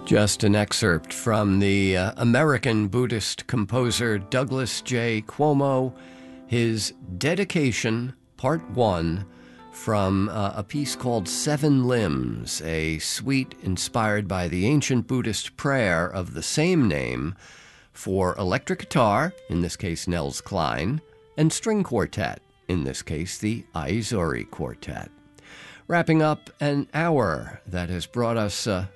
Just an excerpt from the American Buddhist composer Douglas J. Cuomo, his Dedication, Part 1, from a piece called Seven Limbs, a suite inspired by the ancient Buddhist prayer of the same name for electric guitar, in this case Nels Cline, and string quartet, in this case the Aizuri Quartet. Wrapping up an hour that has brought us